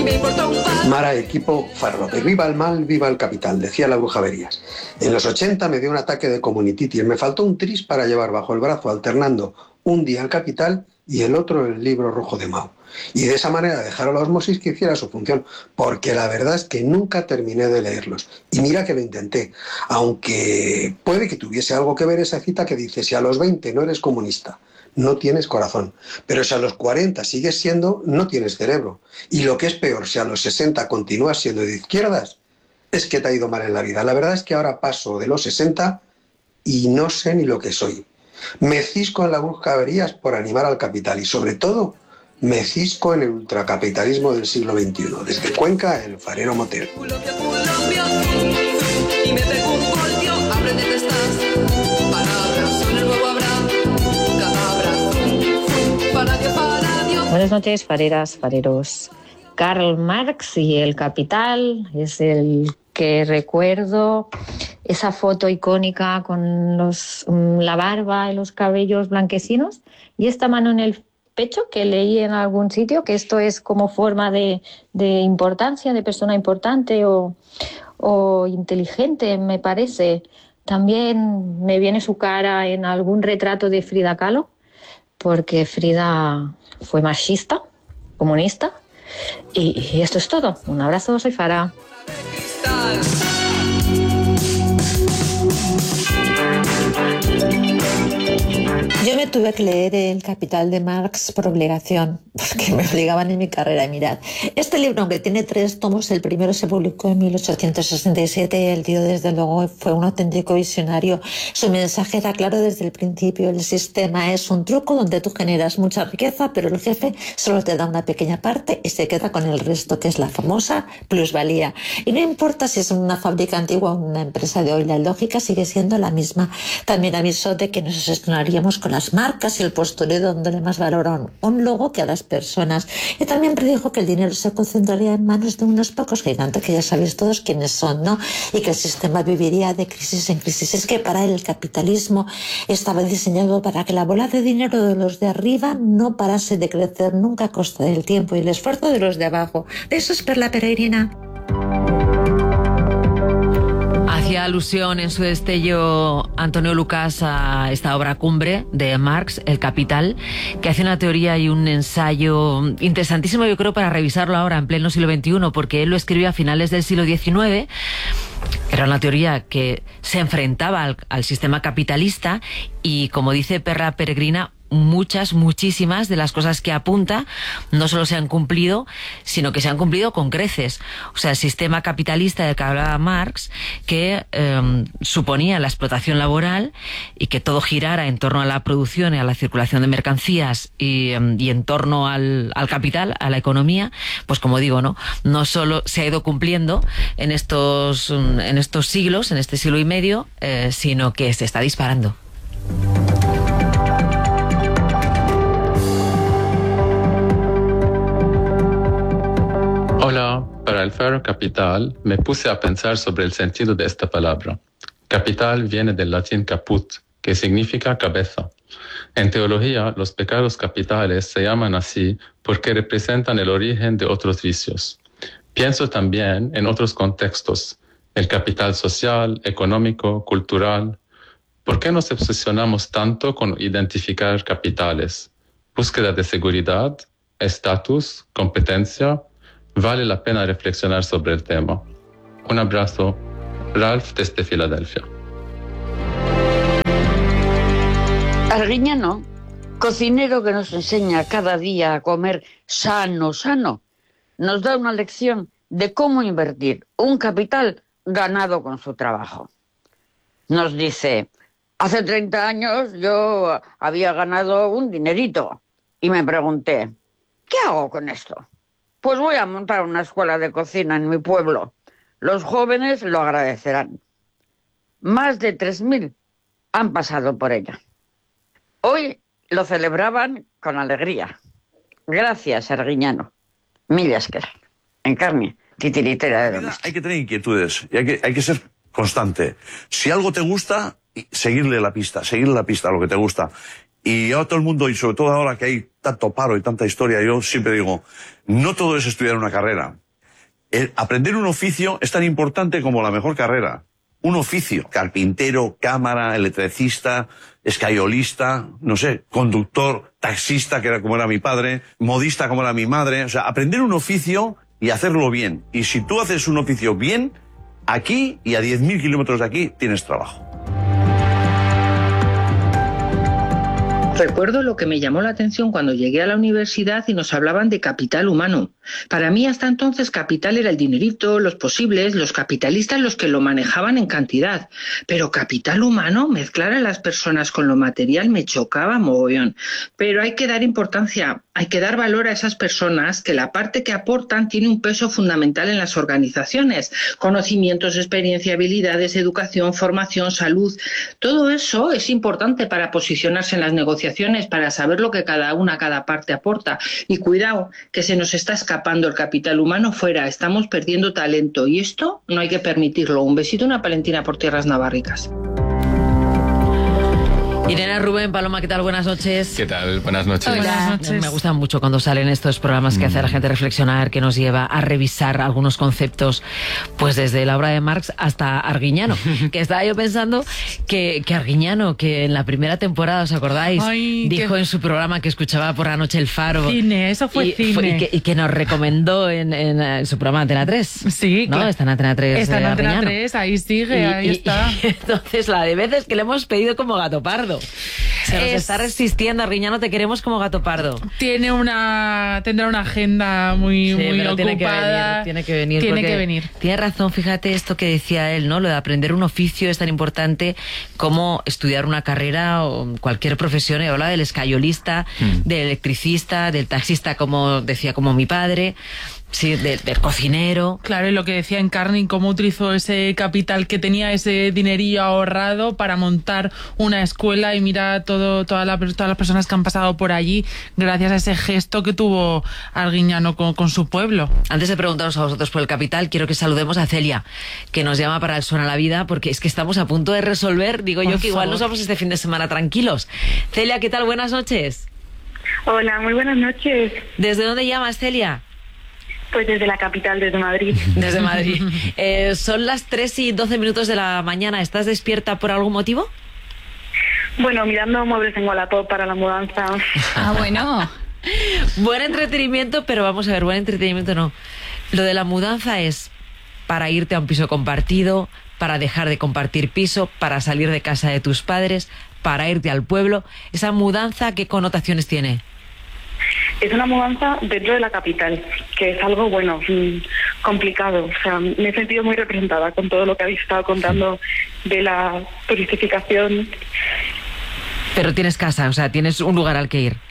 Mara, equipo Farlope. Viva el mal, viva el capital, decía la Bruja Averías. En los 80 me dio un ataque de comunititis. Me faltó un tris para llevar bajo el brazo, alternando un día el capital y el otro el libro rojo de Mao. Y de esa manera dejar a la osmosis que hiciera su función, porque la verdad es que nunca terminé de leerlos. Y mira que lo intenté, aunque puede que tuviese algo que ver esa cita que dice: si a los 20 no eres comunista, no tienes corazón, pero si a los 40 sigues siendo, no tienes cerebro. Y lo que es peor, si a los 60 continúas siendo de izquierdas, es que te ha ido mal en la vida. La verdad es que ahora paso de los 60 y no sé ni lo que soy. Me cisco en la Bruja Averías por animar al capital y, sobre todo, me cisco en el ultracapitalismo del siglo XXI. Desde Cuenca, el Farero Motel. Buenas noches, fareras, fareros. Karl Marx y el capital es el que recuerdo, esa foto icónica con la barba y los cabellos blanquecinos y esta mano en el pecho que leí en algún sitio, que esto es como forma de importancia, de persona importante o inteligente, me parece. También me viene su cara en algún retrato de Frida Kahlo, porque Frida fue machista, comunista. Y esto es todo. Un abrazo, soy Fara. Yo me tuve que leer El Capital de Marx por obligación, porque me obligaban en mi carrera. Y mirad, este libro, aunque tiene 3 tomos, el primero se publicó en 1867. El tío, desde luego, fue un auténtico visionario. Su mensaje era claro desde el principio: el sistema es un truco donde tú generas mucha riqueza, pero el jefe solo te da una pequeña parte y se queda con el resto, que es la famosa plusvalía. Y no importa si es una fábrica antigua o una empresa de hoy, la lógica sigue siendo la misma. También avisó de que nos obsesionaríamos con las marcas y el postureo, dándole más valor a un logo que a las personas. Y también predijo que el dinero se concentraría en manos de unos pocos gigantes, que ya sabéis todos quiénes son, ¿no? Y que el sistema viviría de crisis en crisis. Es que para él el capitalismo estaba diseñado para que la bola de dinero de los de arriba no parase de crecer nunca a costa del tiempo y el esfuerzo de los de abajo. Eso es Perla Peregrina. Hacía alusión en su destello Antonio Lucas a esta obra cumbre de Marx, El Capital, que hace una teoría y un ensayo interesantísimo, yo creo, para revisarlo ahora en pleno siglo XXI, porque él lo escribió a finales del siglo XIX. Era una teoría que se enfrentaba al sistema capitalista y, como dice Perla Peregrina, muchísimas de las cosas que apunta no solo se han cumplido, sino que se han cumplido con creces. O sea, el sistema capitalista del que hablaba Marx, que suponía la explotación laboral y que todo girara en torno a la producción y a la circulación de mercancías y en torno al capital, a la economía, pues como digo, no solo se ha ido cumpliendo en estos siglos, en este siglo y medio, sino que se está disparando. Hola, para el Faro Capital me puse a pensar sobre el sentido de esta palabra. Capital viene del latín caput, que significa cabeza. En teología, los pecados capitales se llaman así porque representan el origen de otros vicios. Pienso también en otros contextos, el capital social, económico, cultural. ¿Por qué nos obsesionamos tanto con identificar capitales? ¿Búsqueda de seguridad, estatus, competencia? Vale la pena reflexionar sobre el tema. Un abrazo. Ralph, desde Filadelfia. Arguiñano, cocinero que nos enseña cada día a comer sano, nos da una lección de cómo invertir un capital ganado con su trabajo. Nos dice: hace 30 años yo había ganado un dinerito y me pregunté, ¿qué hago con esto? Pues voy a montar una escuela de cocina en mi pueblo. Los jóvenes lo agradecerán. Más de 3.000 han pasado por ella. Hoy lo celebraban con alegría. Gracias, Arguiñano. Mil Esker, en carne, titiritera de doméstica. Hay que tener inquietudes y hay que ser constante. Si algo te gusta, seguirle la pista a lo que te gusta. Y yo a todo el mundo, y sobre todo ahora que hay tanto paro y tanta historia, yo siempre digo, no todo es estudiar una carrera. Aprender un oficio es tan importante como la mejor carrera. Un oficio, carpintero, cámara, electricista, escayolista, no sé, conductor, taxista, que era como era mi padre, modista como era mi madre. O sea, aprender un oficio y hacerlo bien. Y si tú haces un oficio bien, aquí y a 10.000 kilómetros de aquí tienes trabajo. Recuerdo lo que me llamó la atención cuando llegué a la universidad y nos hablaban de capital humano. Para mí hasta entonces capital era el dinerito, los posibles, los capitalistas los que lo manejaban en cantidad. Pero capital humano, mezclar a las personas con lo material me chocaba mogollón. Pero hay que dar importancia, hay que dar valor a esas personas que la parte que aportan tiene un peso fundamental en las organizaciones. Conocimientos, experiencia, habilidades, educación, formación, salud. Todo eso es importante para posicionarse en las negociaciones, para saber lo que cada parte aporta. Y cuidado, que se nos está escapando el capital humano fuera, estamos perdiendo talento y esto no hay que permitirlo. Un besito, una palentina por tierras navarricas. Irene, Rubén, Paloma, ¿qué tal? Buenas noches. ¿Qué tal? Buenas noches. Hola. Buenas noches. Me gusta mucho cuando salen estos programas que hace a la gente reflexionar, que nos lleva a revisar algunos conceptos, pues desde la obra de Marx hasta Arguiñano. Que estaba yo pensando que Arguiñano, que en la primera temporada, ¿os acordáis? Dijo en su programa que escuchaba por la noche El Faro. Cine, eso fue cine. Y que nos recomendó en su programa Antena 3. Sí, ¿no? claro. Está en Antena 3. Está en Antena 3, ahí sigue, ahí está. Y entonces, la de veces que le hemos pedido como Gato Pardo. Se nos está resistiendo, Arguiñano, te queremos como Gato Pardo. Tendrá una agenda muy ocupada. Tiene que venir. Tiene razón, fíjate esto que decía él, ¿no? Lo de aprender un oficio es tan importante como estudiar una carrera o cualquier profesión. Habla del escayolista, del electricista, del taxista, como decía, como mi padre. Sí, del cocinero. Claro, y lo que decía Encarni, cómo utilizó ese capital que tenía, ese dinerillo ahorrado para montar una escuela, y mira todas las personas que han pasado por allí gracias a ese gesto que tuvo Arguiñano con su pueblo. Antes de preguntaros a vosotros por el capital, quiero que saludemos a Celia, que nos llama para el Suena la Vida, porque es que estamos a punto de resolver, digo yo, que igual nos vamos este fin de semana tranquilos. Celia, ¿qué tal? Buenas noches. Hola, muy buenas noches. ¿Desde dónde llamas, Celia? Pues desde la capital, desde Madrid. Desde Madrid. Son las 3:12 de la mañana. ¿Estás despierta por algún motivo? Bueno, mirando muebles en Wallapop para la mudanza. Ah, bueno. Buen entretenimiento, pero vamos a ver, buen entretenimiento no. Lo de la mudanza es para irte a un piso compartido, para dejar de compartir piso, para salir de casa de tus padres, para irte al pueblo. ¿Esa mudanza qué connotaciones tiene? Es una mudanza dentro de la capital, que es algo, bueno, complicado. O sea, me he sentido muy representada con todo lo que habéis estado contando de la turistificación. Pero tienes casa, o sea, tienes un lugar al que ir.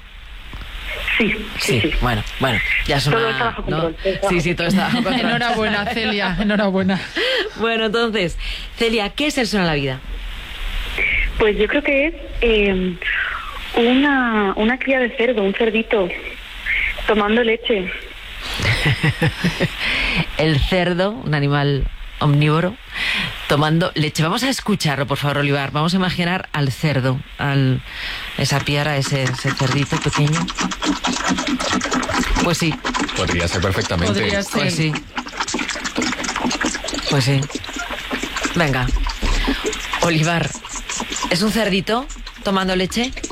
Sí. Bueno, ya es una... Todo está bajo control. ¿no? Sí, todo está bajo control. Enhorabuena, Celia, enhorabuena. Bueno, entonces, Celia, ¿qué es el Suena la Vida? Pues yo creo que es una cría de cerdo, un cerdito, tomando leche. El cerdo, un animal omnívoro, tomando leche. Vamos a escucharlo, por favor, Olivar. Vamos a imaginar al cerdo, esa piara, ese cerdito pequeño. Pues sí. Podría ser perfectamente. Podría ser. Pues sí. Venga. Olivar, ¿es un cerdito tomando leche?